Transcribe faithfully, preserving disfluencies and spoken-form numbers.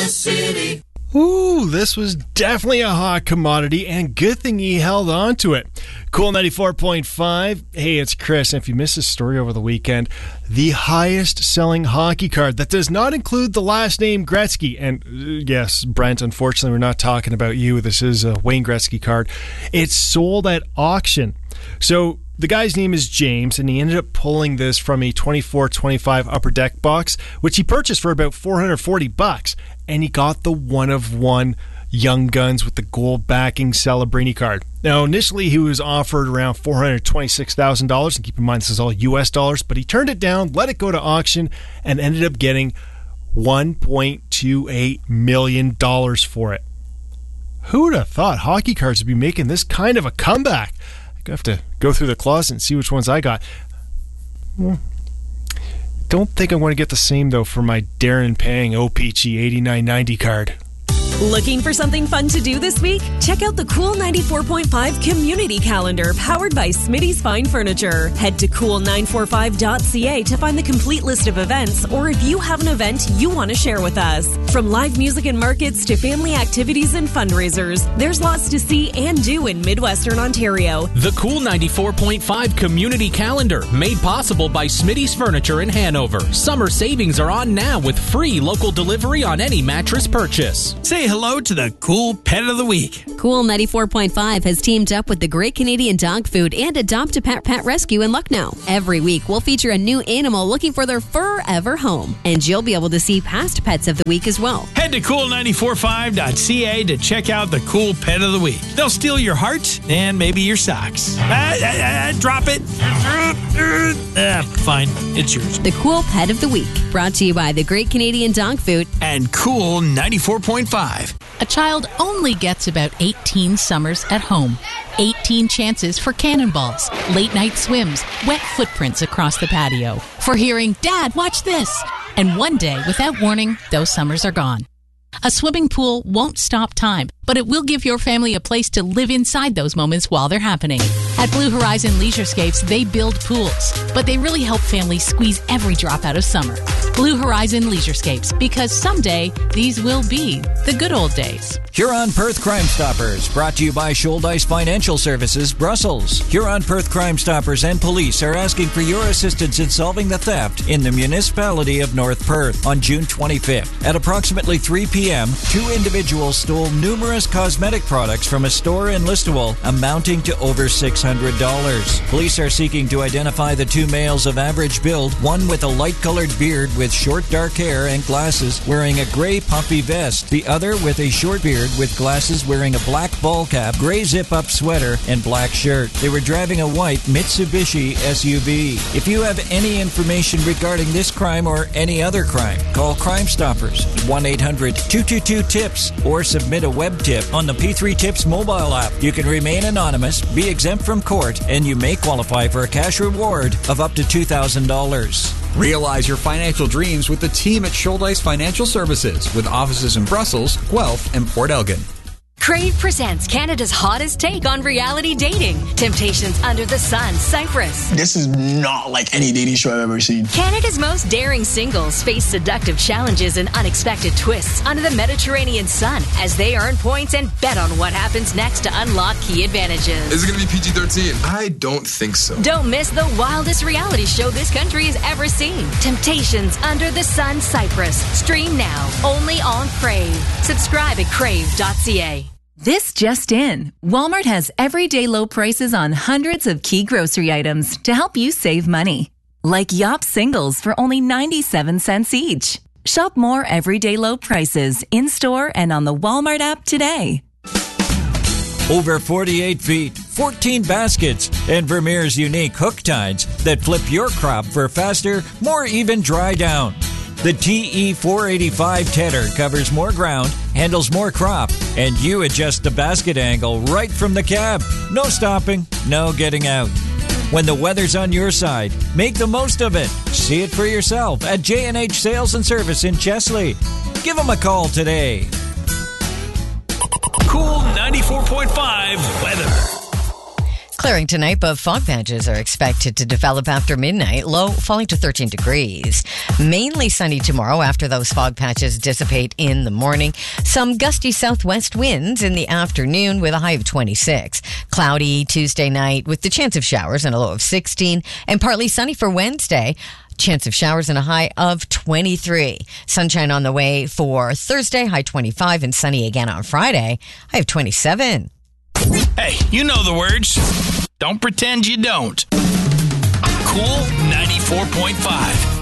City. Ooh, this was definitely a hot commodity, and good thing he held on to it. Cool ninety-four point five. Hey, it's Chris, and if you missed this story over the weekend, the highest selling hockey card that does not include the last name Gretzky, and uh, yes, Brent, unfortunately, we're not talking about you. This is a Wayne Gretzky card. It's sold at auction. So the guy's name is James, and he ended up pulling this from a twenty-four twenty-five Upper Deck box, which he purchased for about four hundred forty bucks. And he got the one-of-one Young Guns with the gold backing Celebrini card. Now, initially, he was offered around four hundred twenty-six thousand dollars, and keep in mind, this is all U S dollars, but he turned it down, let it go to auction, and ended up getting one point two eight million dollars for it. Who'd have thought hockey cards would be making this kind of a comeback? I have to go through the closet and see which ones I got. Well, don't think I'm going to get the same, though, for my Darren Pang O P G eighty-nine ninety card. Looking for something fun to do this week? Check out the Cool ninety-four point five Community Calendar powered by Smitty's Fine Furniture. Head to cool nine forty-five dot c a to find the complete list of events, or if you have an event you want to share with us. From live music and markets to family activities and fundraisers, there's lots to see and do in Midwestern Ontario. The Cool ninety-four point five Community Calendar, made possible by Smitty's Furniture in Hanover. Summer savings are on now with free local delivery on any mattress purchase. Say hello to the Cool Pet of the Week. Cool ninety-four point five has teamed up with the Great Canadian Dog Food and Adopt a Pet Pet Rescue in Lucknow. Every week, we'll feature a new animal looking for their forever home, and you'll be able to see past pets of the week as well. Head to cool nine forty-five dot c a to check out the Cool Pet of the Week. They'll steal your heart and maybe your socks. Ah, ah, ah, drop it. Ah, fine, it's yours. The Cool Pet of the Week, brought to you by the Great Canadian Dog Food and Cool ninety-four point five. A child only gets about eighteen summers at home. eighteen chances for cannonballs, late night swims, wet footprints across the patio. For hearing, "Dad, watch this!" And one day, without warning, those summers are gone. A swimming pool won't stop time, but it will give your family a place to live inside those moments while they're happening. At Blue Horizon Leisurescapes, they build pools, but they really help families squeeze every drop out of summer. Blue Horizon Leisurescapes, because someday these will be the good old days. Huron Perth Crime Stoppers, brought to you by Shouldice Financial Services, Brussels. Huron Perth Crime Stoppers and police are asking for your assistance in solving the theft in the municipality of North Perth on June twenty-fifth. At approximately three p.m., two individuals stole numerous cosmetic products from a store in Listowel amounting to over six hundred dollars. Police are seeking to identify the two males of average build, one with a light-colored beard with short dark hair and glasses wearing a gray puffy vest, the other with a short beard with glasses wearing a black ball cap, gray zip-up sweater, and black shirt. They were driving a white Mitsubishi S U V. If you have any information regarding this crime or any other crime, call Crime Stoppers one eight hundred two two two TIPS or submit a web tip on the P three Tips mobile app. You can remain anonymous, be exempt from court, and you may qualify for a cash reward of up to two thousand dollars. Realize your financial dreams with the team at Shouldice Financial Services, with offices in Brussels, Guelph, and Port Elgin. Crave presents Canada's hottest take on reality dating. Temptations Under the Sun, Cyprus. This is not like any dating show I've ever seen. Canada's most daring singles face seductive challenges and unexpected twists under the Mediterranean sun as they earn points and bet on what happens next to unlock key advantages. Is it going to be P G thirteen? I don't think so. Don't miss the wildest reality show this country has ever seen. Temptations Under the Sun, Cyprus. Stream now, only on Crave. Subscribe at crave dot c a. This just in. Walmart has everyday low prices on hundreds of key grocery items to help you save money. Like Yop singles for only ninety-seven cents each. Shop more everyday low prices in-store and on the Walmart app today. Over forty-eight feet, fourteen baskets, and Vermeer's unique hook tides that flip your crop for faster, more even dry down. The T E four eighty-five tedder covers more ground, handles more crop, and you adjust the basket angle right from the cab. No stopping, no getting out. When the weather's on your side, make the most of it. See it for yourself at J and H Sales and Service in Chesley. Give them a call today. Cool ninety-four point five weather. Clearing tonight, but fog patches are expected to develop after midnight, low falling to thirteen degrees. Mainly sunny tomorrow after those fog patches dissipate in the morning. Some gusty southwest winds in the afternoon with a high of twenty-six. Cloudy Tuesday night with the chance of showers and a low of sixteen. And partly sunny for Wednesday. Chance of showers and a high of twenty-three. Sunshine on the way for Thursday, high twenty-five, and sunny again on Friday, high of twenty-seven. Hey, you know the words. Don't pretend you don't. Cool ninety-four point five.